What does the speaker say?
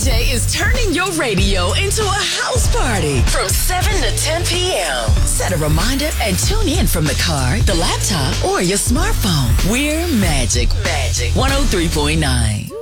DJ is turning your radio into a house party from 7 to 10 p.m. Set a reminder and tune in from the car, the laptop, or your smartphone. We're Magic 103.9.